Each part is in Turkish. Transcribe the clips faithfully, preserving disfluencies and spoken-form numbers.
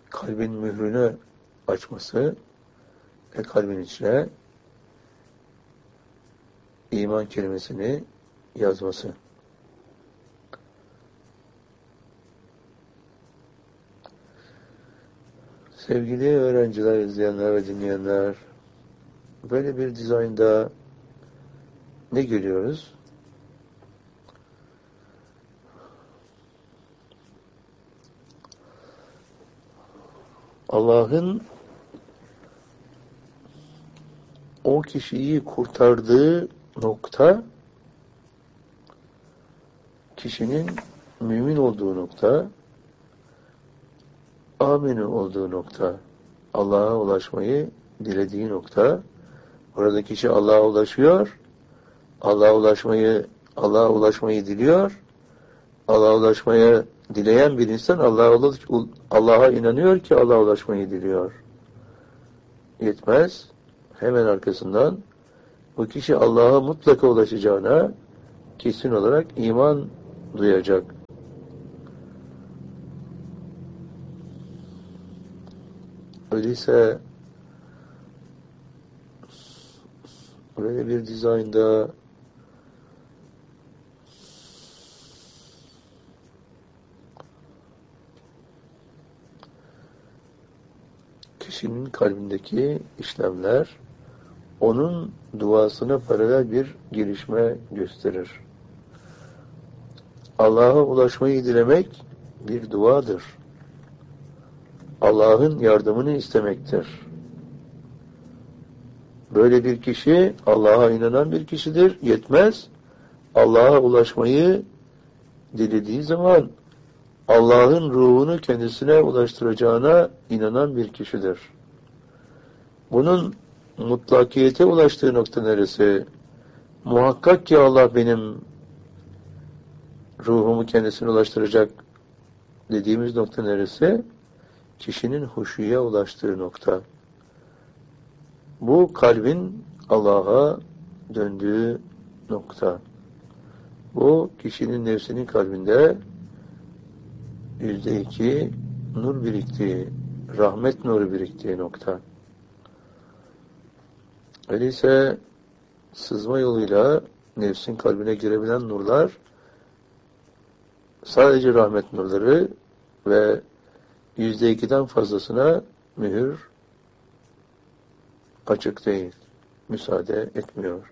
kalbin mührünü açması ve kalbin içine iman kelimesini yazması. Sevgili öğrenciler, izleyenler ve dinleyenler, böyle bir dizaynda ne görüyoruz? Allah'ın o kişiyi kurtardığı nokta, kişinin mümin olduğu nokta, aminu olduğu nokta, Allah'a ulaşmayı dilediği nokta. Orada kişi Allah'a ulaşıyor, Allah'a ulaşmayı Allah'a ulaşmayı diliyor. Allah'a ulaşmayı dileyen bir insan Allah'a Allah'a inanıyor ki Allah'a ulaşmayı diliyor. Yetmez. Hemen arkasından bu kişi Allah'a mutlaka ulaşacağına kesin olarak iman duyacak. Öyleyse böyle bir dizaynda kişinin kalbindeki işlemler onun duasına paralel bir gelişme gösterir. Allah'a ulaşmayı dilemek bir duadır. Allah'ın yardımını istemektir. Böyle bir kişi Allah'a inanan bir kişidir. Yetmez. Allah'a ulaşmayı dilediği zaman Allah'ın ruhunu kendisine ulaştıracağına inanan bir kişidir. Bunun mutlakiyete ulaştığı nokta neresi? Muhakkak ki Allah benim ruhumu kendisine ulaştıracak dediğimiz nokta neresi? Kişinin huşuya ulaştığı nokta. Bu kalbin Allah'a döndüğü nokta. Bu kişinin nefsinin kalbinde yüzde iki nur biriktiği, rahmet nuru biriktiği nokta. Öyleyse sızma yoluyla nefsin kalbine girebilen nurlar sadece rahmet nurları ve yüzde ikiden fazlasına mühür açık değil, müsaade etmiyor.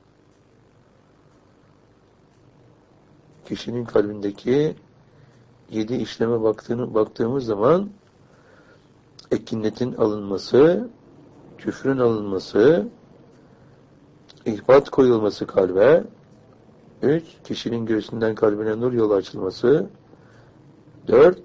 Kişinin kalbindeki yedi işleme baktığını, baktığımız zaman ekinnetin alınması, küfrün alınması, ihbat koyulması kalbe, üç, kişinin göğsünden kalbine nur yolu açılması, dört,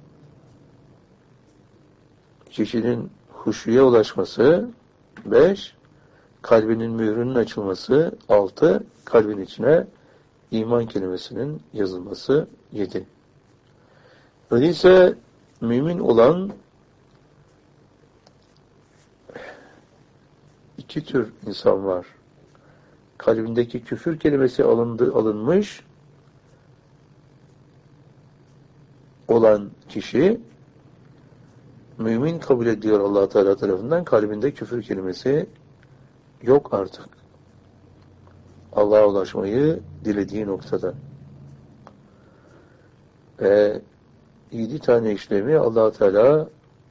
kişinin huşuya ulaşması, beş, kalbinin mührünün açılması, altı, kalbin içine iman kelimesinin yazılması, yedi. Öyleyse mümin olan iki tür insan var. Kalbindeki küfür kelimesi alındı, alınmış olan kişi mümin kabul ediyor Allah Teala tarafından, kalbinde küfür kelimesi yok artık. Allah'a ulaşmayı dilediği noktada. Ve yedi tane işlemi Allah Teala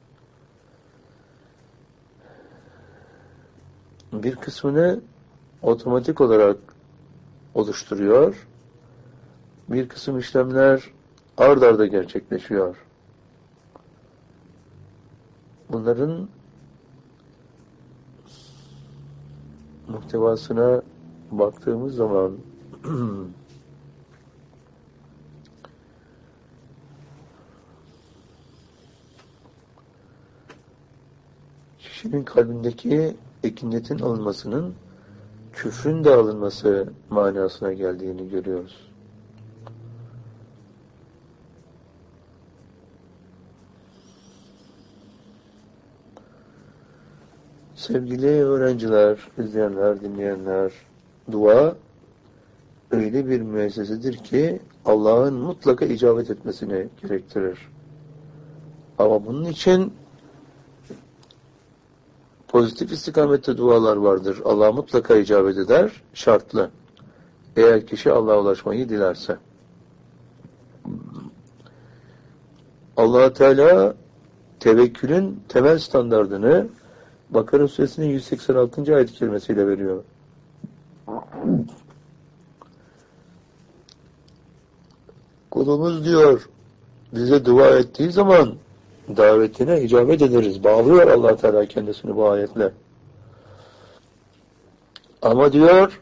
bir kısmını otomatik olarak oluşturuyor. Bir kısım işlemler ard arda gerçekleşiyor. Bunların muhtevasına baktığımız zaman kişinin kalbindeki ekinnetin alınmasının küfrün de alınması manasına geldiğini görüyoruz. Sevgili öğrenciler, izleyenler, dinleyenler, dua öyle bir müessesedir ki Allah'ın mutlaka icabet etmesini gerektirir. Ama bunun için pozitif istikamette dualar vardır. Allah mutlaka icabet eder. Şartlı. Eğer kişi Allah'a ulaşmayı dilerse. Allah Teala tevekkülün temel standardını Bakara Suresinin yüz seksen altıncı ayet-i kerimesiyle veriyor. Kulumuz diyor, bize dua ettiği zaman davetine icabet ederiz. Bağlıyor Allah Teala kendisini bu ayetle. Ama diyor,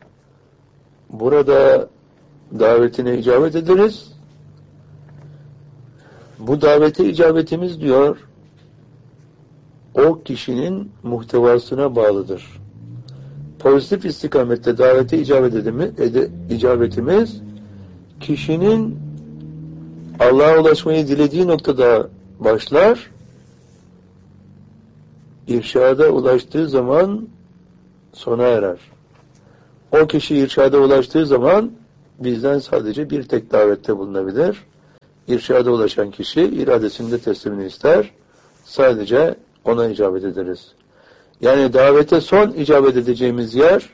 burada davetine icabet ederiz. Bu davete icabetimiz diyor, o kişinin muhtevasına bağlıdır. Pozitif istikamette davete icabet edimi, ede, icabetimiz, kişinin Allah'a ulaşmayı dilediği noktada başlar, irşada ulaştığı zaman sona erer. O kişi irşada ulaştığı zaman bizden sadece bir tek davette bulunabilir. İrşada ulaşan kişi iradesinde teslimini ister. Sadece ona icabet ederiz. Yani davete son icabet edeceğimiz yer,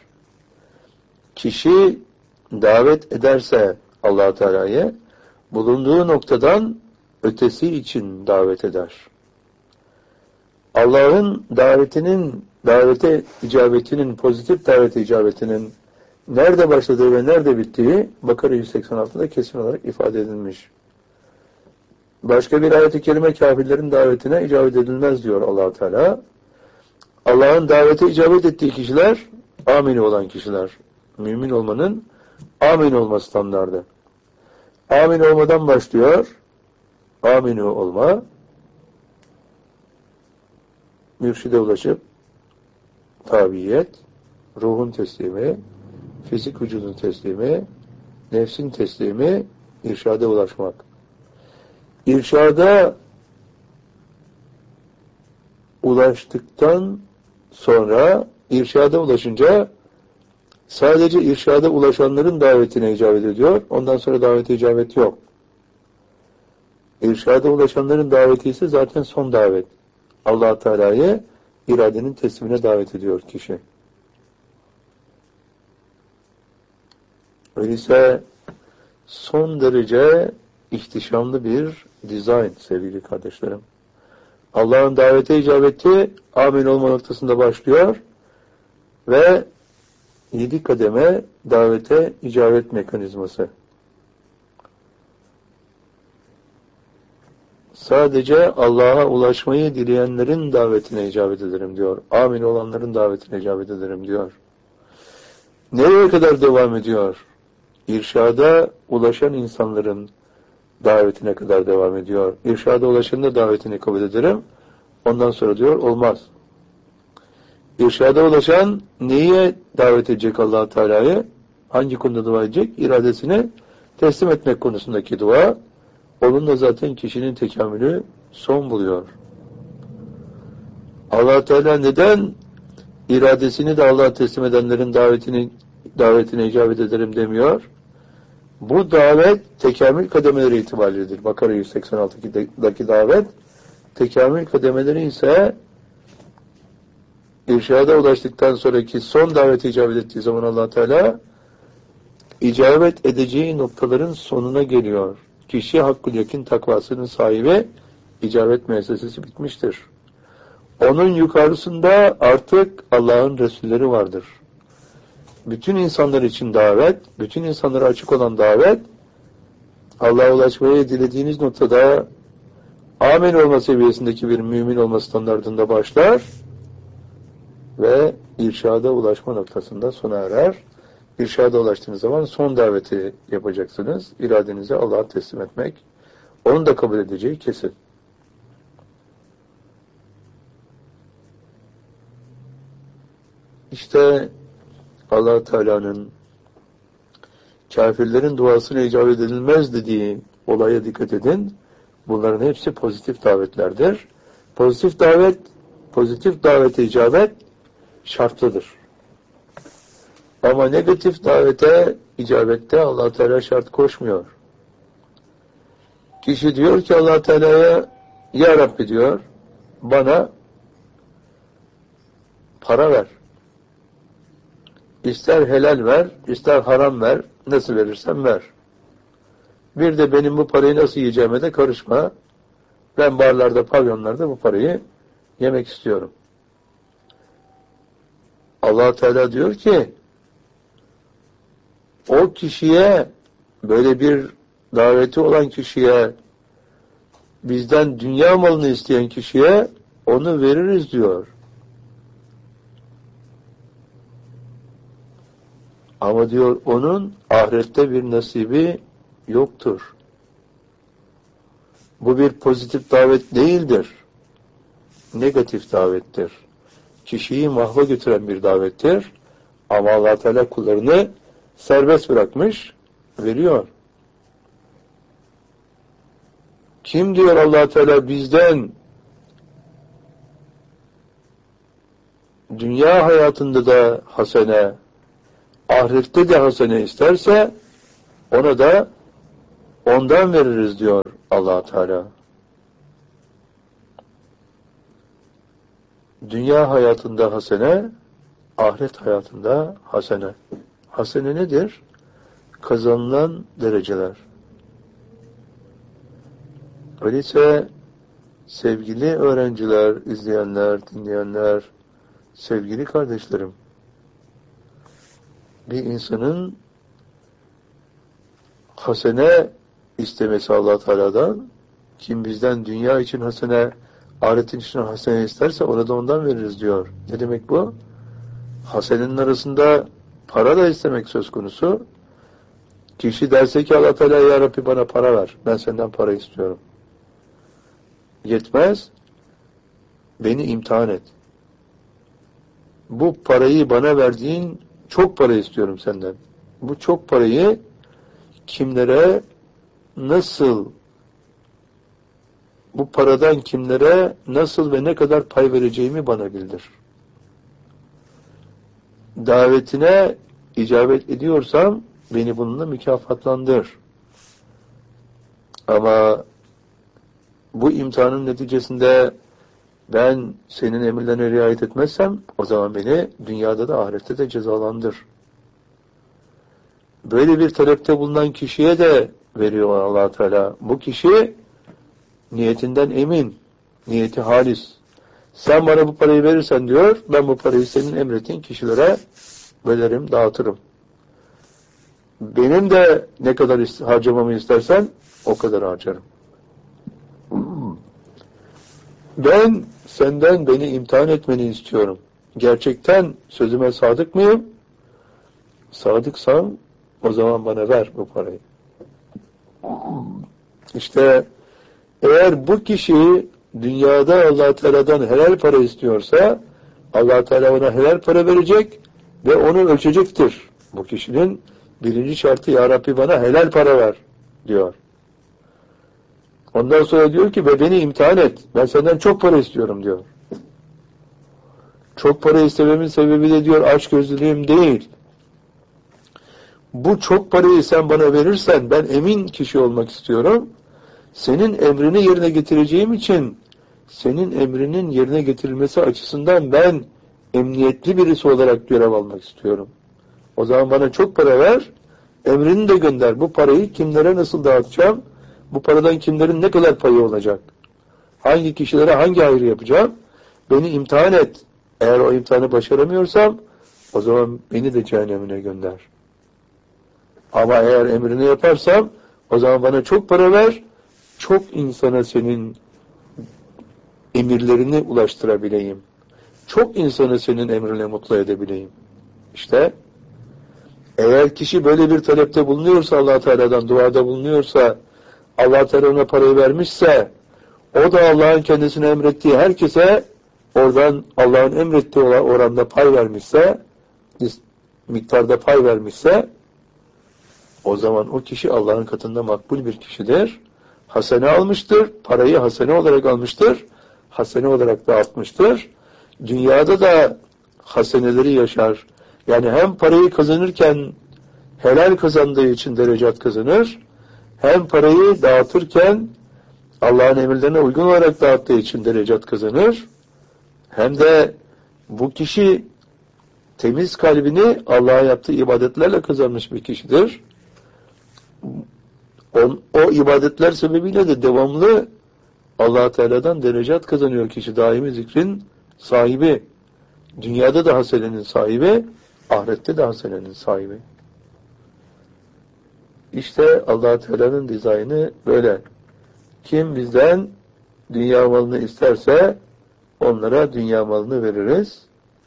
kişi davet ederse Allah Teala'yı bulunduğu noktadan ötesi için davet eder. Allah'ın davetinin, davete icabetinin, pozitif davete icabetinin nerede başladığı ve nerede bittiği Bakara yüz seksen altıda kesin olarak ifade edilmiş. Başka bir ayet-i kerime kafirlerin davetine icabet edilmez diyor Allah Teala. Allah'ın davete icabet ettiği kişiler amini olan kişiler. Mümin olmanın amin olma standardı. Amin olmadan başlıyor. Amini olma. Mürşide ulaşıp tabiyet, ruhun teslimi, fizik vücudun teslimi, nefsin teslimi, irşada ulaşmak. İrşada ulaştıktan sonra, irşada ulaşınca sadece irşada ulaşanların davetine icabet ediyor. Ondan sonra davete icabet yok. İrşada ulaşanların daveti ise zaten son davet. Allah Teala'yı iradenin teslimine davet ediyor kişi. Öyleyse son derece ihtişamlı bir dizayn sevgili kardeşlerim. Allah'ın davete icabeti amin olma noktasında başlıyor ve yedi kademe davete icabet mekanizması. Sadece Allah'a ulaşmayı dileyenlerin davetine icabet ederim diyor. Amin olanların davetine icabet ederim diyor. Nereye kadar devam ediyor? İrşada ulaşan insanların davetine kadar devam ediyor. İrşada ulaşanın da davetini kabul ederim. Ondan sonra diyor olmaz. İrşada ulaşan neye davet edecek Allah Teala'yı? Hangi konuda dua edecek? İradesini teslim etmek konusundaki dua. Onunla zaten kişinin tekamülü son buluyor. Allah Teala neden iradesini de Allah'a teslim edenlerin davetini davetine icabet ederim demiyor? Bu davet tekamül kademeleri itibarıyledir. Bakara yüz seksen altıdaki davet tekamül kademeleri ise irşada ulaştıktan sonraki son davete icabet ettiği zaman Allah Teala icabet edeceği noktaların sonuna geliyor. Kişi hakkul yakin takvasının sahibi, icabet müessesesi bitmiştir. Onun yukarısında artık Allah'ın Resulleri vardır. Bütün insanlar için davet, bütün insanlara açık olan davet, Allah'a ulaşmayı dilediğiniz noktada amin olma seviyesindeki bir mümin olma standartında başlar ve irşada ulaşma noktasında sona erer. İrşada ulaştığınız zaman son daveti yapacaksınız. İradenizi Allah'a teslim etmek. Onun da kabul edeceği kesin. İşte Allah Teala'nın kafirlerin duasına icabet edilmez dediği olaya dikkat edin. Bunların hepsi pozitif davetlerdir. Pozitif davet, pozitif davete icabet şartlıdır. Ama negatif davete icabette Allah Teala şart koşmuyor. Kişi diyor ki Allah Teala'ya ya Rabbi diyor, bana para ver. İster helal ver, ister haram ver, nasıl verirsen ver. Bir de benim bu parayı nasıl yiyeceğime de karışma. Ben barlarda, pavyonlarda bu parayı yemek istiyorum. Allah Teala diyor ki, o kişiye, böyle bir daveti olan kişiye, bizden dünya malını isteyen kişiye onu veririz diyor. Ama diyor onun ahirette bir nasibi yoktur. Bu bir pozitif davet değildir. Negatif davettir. Kişiyi mahva götüren bir davettir. Ama Allah Teala kullarını serbest bırakmış, veriyor. Kim diyor Allah Teala bizden dünya hayatında da hasene, ahirette de hasene isterse ona da ondan veririz diyor Allah Teala. Dünya hayatında hasene, ahiret hayatında hasene. Hasene nedir? Kazanılan dereceler. Öyleyse sevgili öğrenciler, izleyenler, dinleyenler, sevgili kardeşlerim, bir insanın hasene istemesi Allah Teala'dan, kim bizden dünya için hasene, ahiretin için hasene isterse ona da ondan veririz diyor. Ne demek bu? Hasenenin arasında para da istemek söz konusu. Kişi derse ki Allah Teala, ya Rabbi bana para ver, ben senden para istiyorum. Yetmez, beni imtihan et. Bu parayı bana verdiğin çok para istiyorum senden. Bu çok parayı kimlere, nasıl, bu paradan kimlere nasıl ve ne kadar pay vereceğimi bana bildir. Davetine icabet ediyorsam beni bununla mükafatlandır. Ama bu imtihanın neticesinde ben senin emirlerine riayet etmezsem o zaman beni dünyada da ahirette de cezalandır. Böyle bir talepte bulunan kişiye de veriyor Allah Teala. Bu kişi niyetinden emin, niyeti halis. Sen bana bu parayı verirsen diyor, ben bu parayı senin emrettiğin kişilere bölerim, dağıtırım. Benim de ne kadar harcamamı istersen o kadar harcarım. Ben senden beni imtihan etmeni istiyorum. Gerçekten sözüme sadık mıyım? Sadıksam o zaman bana ver bu parayı. İşte eğer bu kişi dünyada Allah Teala'dan helal para istiyorsa Allah Teala ona helal para verecek ve onu ölçecektir. Bu kişinin birinci şartı, ya Rabbi bana helal para ver diyor. Ondan sonra diyor ki ve beni imtihan et. Ben senden çok para istiyorum diyor. Çok para istememin sebebi de diyor açgözlülüğüm değil. Bu çok parayı sen bana verirsen ben emin kişi olmak istiyorum. Senin emrini yerine getireceğim için senin emrinin yerine getirilmesi açısından ben emniyetli birisi olarak görev almak istiyorum. O zaman bana çok para ver, emrini de gönder. Bu parayı kimlere nasıl dağıtacağım? Bu paradan kimlerin ne kadar payı olacak? Hangi kişilere hangi hayrı yapacağım? Beni imtihan et. Eğer o imtihanı başaramıyorsam o zaman beni de cehennemine gönder. Ama eğer emrini yaparsam o zaman bana çok para ver, çok insana senin emirlerini ulaştırabileyim. Çok insanı senin emrine mutlu edebileyim. İşte eğer kişi böyle bir talepte bulunuyorsa Allah Teala'dan duada bulunuyorsa, Allah Teala ona parayı vermişse, o da Allah'ın kendisine emrettiği herkese oradan Allah'ın emrettiği oranda pay vermişse, miktarda pay vermişse, o zaman o kişi Allah'ın katında makbul bir kişidir. Hasene almıştır, parayı hasene olarak almıştır, hasene olarak dağıtmıştır. Dünyada da haseneleri yaşar. Yani hem parayı kazanırken helal kazandığı için derecat kazanır, hem parayı dağıtırken Allah'ın emirlerine uygun olarak dağıttığı için derecat kazanır, hem de Bu kişi temiz kalbini Allah'a yaptığı ibadetlerle kazanmış bir kişidir. O, o ibadetler sebebiyle de devamlı Allah Teala'dan derecat kazanıyor kişi. Daimi zikrin sahibi. Dünyada da hasenenin sahibi, ahirette de hasenenin sahibi. İşte Allah Teala'nın dizaynı böyle. Kim bizden dünya malını isterse onlara dünya malını veririz.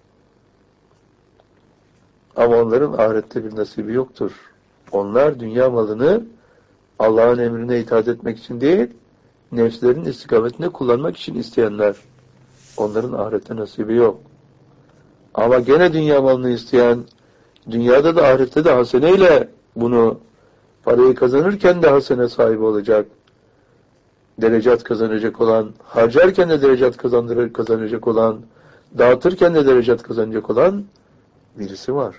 Ama onların ahirette bir nasibi yoktur. Onlar dünya malını Allah'ın emrine itaat etmek için değil, nefslerin istikametinde kullanmak için isteyenler. Onların ahirette nasibi yok. Ama gene dünya malını isteyen, dünyada da ahirette de haseneyle bunu, parayı kazanırken de hasene sahibi olacak, derecat kazanacak olan, harcarken de derecat kazandırır, kazanacak olan, dağıtırken de derecat kazanacak olan birisi var.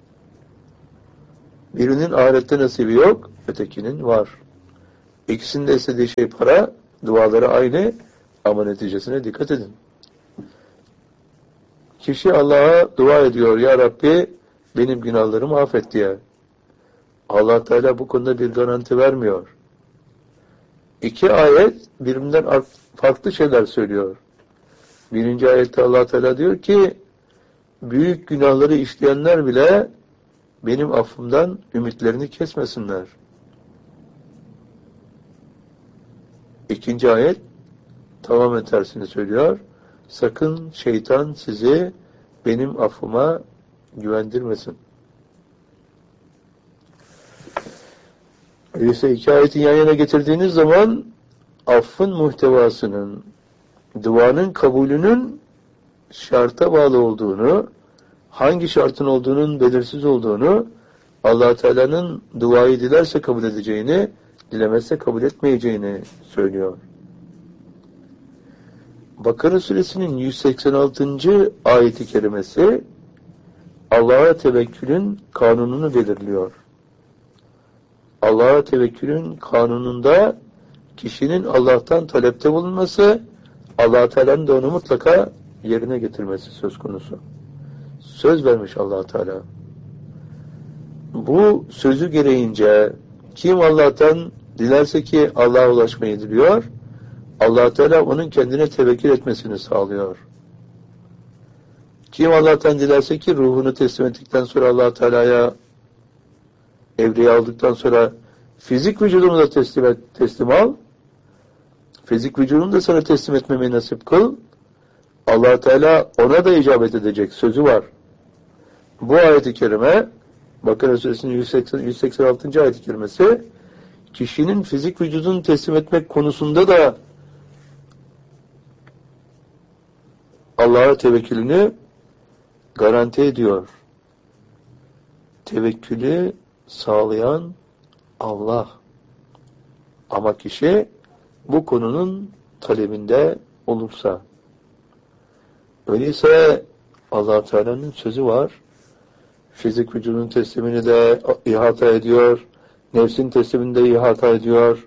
Birinin ahirette nasibi yok, ötekinin var. İkisinin de istediği şey para, duaları aynı ama neticesine dikkat edin. Kişi Allah'a dua ediyor, Ya Rabbi benim günahlarımı affet diye. Allah Teala bu konuda bir garanti vermiyor. İki ayet birbirinden farklı şeyler söylüyor. Birinci ayette Allah Teala diyor ki, büyük günahları işleyenler bile benim affımdan ümitlerini kesmesinler. İkinci ayet tamamen tersini söylüyor. Sakın şeytan sizi benim affıma güvendirmesin. Öyleyse iki ayeti yan yana getirdiğiniz zaman affın muhtevasının, duanın kabulünün şarta bağlı olduğunu, hangi şartın olduğunun belirsiz olduğunu, Allah Teala'nın duayı dilerse kabul edeceğini, dilemezse kabul etmeyeceğini söylüyor. Bakara suresinin yüz seksen altıncı ayeti kerimesi Allah'a tevekkülün kanununu belirliyor. Allah'a tevekkülün kanununda kişinin Allah'tan talepte bulunması, Allah Teala'nın da onu mutlaka yerine getirmesi söz konusu. Söz vermiş Allah Teala. Bu sözü gereğince kim Allah'tan dilerse ki Allah'a ulaşmayı diliyor, Allah Teala onun kendine tevekkül etmesini sağlıyor. Kim Allah'tan dilerse ki ruhunu teslim ettikten sonra Allah Teala'ya evreyi aldıktan sonra fizik vücudunu da teslim et, teslim al. Fizik vücudunu da sana teslim etmemeyi nasip kıl. Allah Teala ona da icabet edecek sözü var. Bu ayet-i kerime Bakara suresinin yüz seksen, yüz seksen altıncı ayet-i kerimesi kişinin fizik vücudunu teslim etmek konusunda da Allah'a tevekkülünü garanti ediyor. Tevekkülü sağlayan Allah. Ama kişi bu konunun talebinde olursa. Öyleyse Allah Teala'nın sözü var. Fizik vücudun teslimini de ihata ediyor. Nefsin teslimini de ihata ediyor.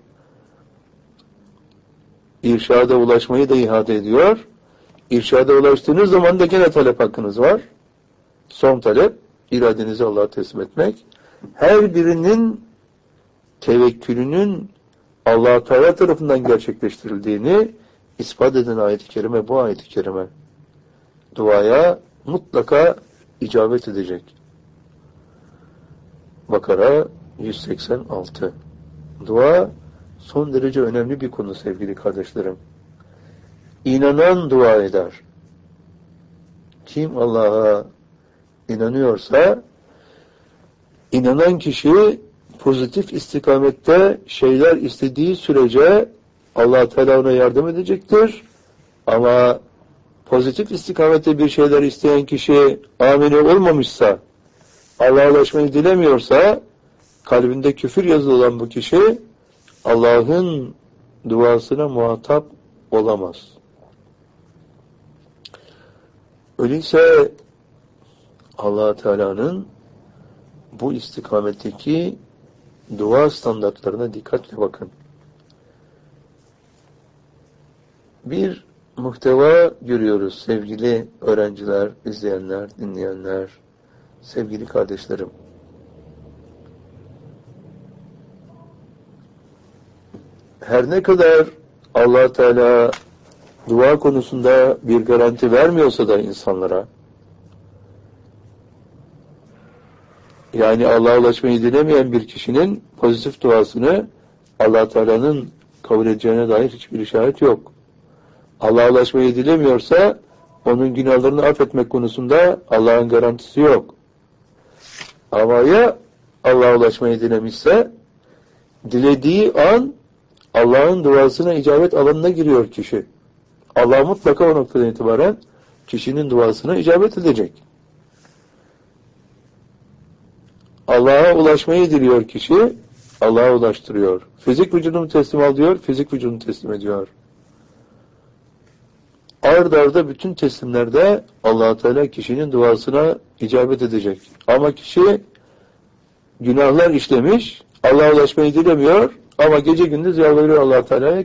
İrşada ulaşmayı da ihata ediyor. İrşada ulaştığınız zaman da gene talep hakkınız var. Son talep, iradenizi Allah'a teslim etmek. Her birinin tevekkülünün Allah Teala tarafından gerçekleştirildiğini ispat eden ayet-i kerime bu ayet-i kerime. Duaya mutlaka icabet edecek. Bakara yüz seksen altı. Dua son derece önemli bir konu sevgili kardeşlerim. İnanan dua eder. Kim Allah'a inanıyorsa, inanan kişi pozitif istikamette şeyler istediği sürece Allah Teala ona yardım edecektir. Ama pozitif istikamette bir şeyler isteyen kişi amine olmamışsa, Allah'a ulaşmayı dilemiyorsa, kalbinde küfür yazılı olan bu kişi Allah'ın duasına muhatap olamaz. Öyleyse Allah Teala'nın bu istikametteki dua standartlarına dikkatle bakın. Bir muhteva görüyoruz sevgili öğrenciler, izleyenler, dinleyenler, sevgili kardeşlerim. Her ne kadar Allah Teala dua konusunda bir garanti vermiyorsa da insanlara, yani Allah'a ulaşmayı dilemeyen bir kişinin pozitif duasını Allah Teala'nın kabul edeceğine dair hiçbir işaret yok. Allah'a ulaşmayı dilemiyorsa onun günahlarını affetmek konusunda Allah'ın garantisi yok. Ama ya Allah'a ulaşmayı dilemişse dilediği an Allah'ın duasına icabet alanına giriyor kişi. Allah mutlaka o noktadan itibaren kişinin duasına icabet edecek. Allah'a ulaşmayı diliyor kişi, Allah'a ulaştırıyor. Fizik vücudunu teslim al diyor, fizik vücudunu teslim ediyor. Ard arda bütün teslimlerde Allah Teala kişinin duasına icabet edecek. Ama kişi günahlar işlemiş, Allah'a ulaşmayı dilemiyor ama gece gündüz yalvarıyor Allah Teala'ya.